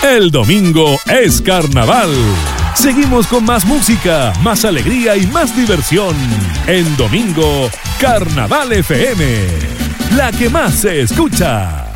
El domingo es carnaval. Seguimos con más música, más alegría y más diversión. En Domingo, Carnaval FM, la que más se escucha.